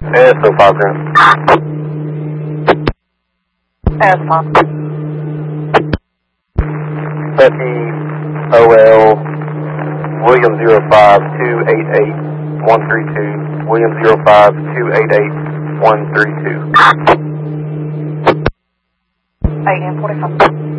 ASO 5 grand. ASO. Kentucky OL William 05288-132. William 05288-132. AM 45.